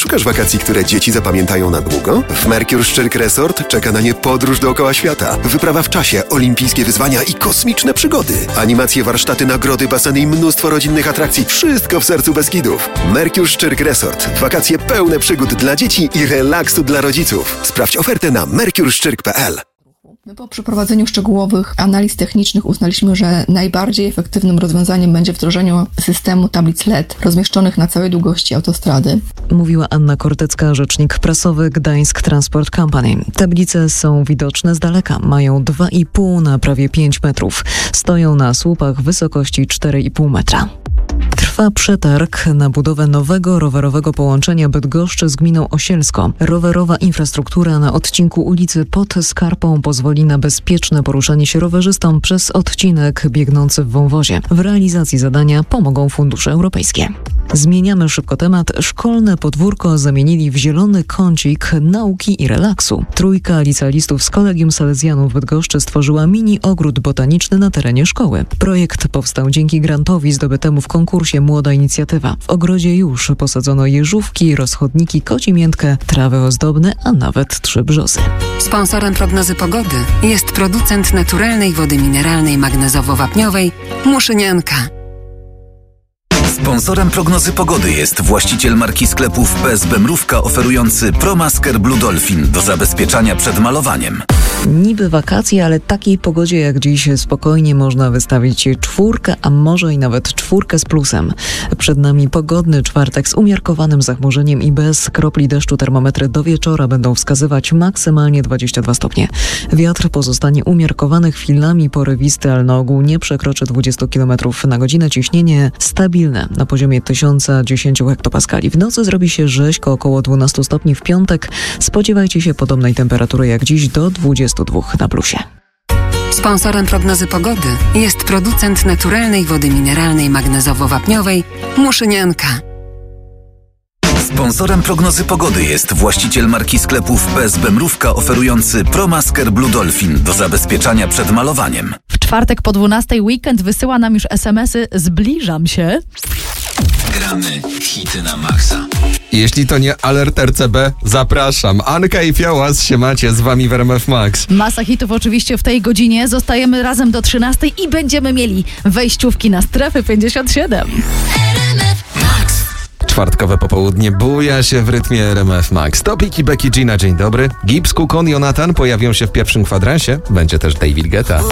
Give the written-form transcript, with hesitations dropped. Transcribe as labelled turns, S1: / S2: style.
S1: Szukasz wakacji, które dzieci zapamiętają na długo? W Mercure Szczyrk Resort czeka na nie podróż dookoła świata, wyprawa w czasie, olimpijskie wyzwania i kosmiczne przygody. Animacje, warsztaty, nagrody, baseny i mnóstwo rodzinnych atrakcji. Wszystko w sercu Beskidów. Mercure Szczyrk Resort. Wakacje pełne przygód dla dzieci i relaksu dla rodziców. Sprawdź ofertę na mercureszczyrk.pl.
S2: My po przeprowadzeniu szczegółowych analiz technicznych uznaliśmy, że najbardziej efektywnym rozwiązaniem będzie wdrożenie systemu tablic LED rozmieszczonych na całej długości autostrady.
S3: Mówiła Anna Kortecka, rzecznik prasowy Gdańsk Transport Company. Tablice są widoczne z daleka. Mają 2,5 na prawie 5 metrów. Stoją na słupach wysokości 4,5 metra. Trwa przetarg na budowę nowego rowerowego połączenia Bydgoszczy z gminą Osielsko. Rowerowa infrastruktura na odcinku ulicy pod Skarpą pozwoli na bezpieczne poruszanie się rowerzystom przez odcinek biegnący w wąwozie. W realizacji zadania pomogą fundusze europejskie. Zmieniamy szybko temat. Szkolne podwórko zamienili w zielony kącik nauki i relaksu. Trójka licealistów z Kolegium Salezjanów w Bydgoszczy stworzyła mini ogród botaniczny na terenie szkoły. Projekt powstał dzięki grantowi zdobytemu w konkursie Młoda Inicjatywa. W ogrodzie już posadzono jeżówki, rozchodniki, kocimiętkę, trawy ozdobne, a nawet 3 brzozy.
S4: Sponsorem prognozy pogody jest producent naturalnej wody mineralnej magnezowo-wapniowej Muszynianka.
S5: Sponsorem prognozy pogody jest właściciel marki sklepów PSB Mrówka oferujący ProMasker Blue Dolphin do zabezpieczania przed malowaniem.
S3: Niby wakacje, ale takiej pogodzie jak dziś spokojnie można wystawić 4, a może i nawet 4 z plusem. Przed nami pogodny czwartek z umiarkowanym zachmurzeniem i bez kropli deszczu. Termometry do wieczora będą wskazywać maksymalnie 22 stopnie. Wiatr pozostanie umiarkowany, chwilami porywisty, ale na ogół nie przekroczy 20 km na godzinę. Ciśnienie stabilne na poziomie 1010 hektopaskali. W nocy zrobi się rzeźko, około 12 stopni. W piątek spodziewajcie się podobnej temperatury jak dziś, do 22 na plusie.
S4: Sponsorem prognozy pogody jest producent naturalnej wody mineralnej magnezowo-wapniowej Muszynianka.
S5: Sponsorem prognozy pogody jest właściciel marki sklepów PSB Mrówka oferujący ProMasker Blue Dolphin do zabezpieczania przed malowaniem.
S6: W czwartek po 12 weekend wysyła nam już SMS-y "Zbliżam się".
S7: Gramy hity na maksa.
S8: Jeśli to nie alert RCB, zapraszam. Anka i Fiołas, siemacie, z wami w RMF Max.
S6: Masa hitów oczywiście w tej godzinie. Zostajemy razem do 13 i będziemy mieli wejściówki na Strefy 57.
S8: Czwartkowe popołudnie buja się w rytmie RMF Max. Topik i Becky G na dzień dobry. Gibbs, Kukon, Jonathan pojawią się w pierwszym kwadransie. Będzie też David Guetta.